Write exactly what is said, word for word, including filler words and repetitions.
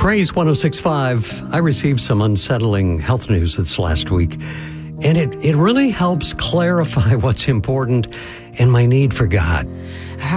Praise one oh six point five. I received some unsettling health news this last week, and it, it really helps clarify what's important and my need for God.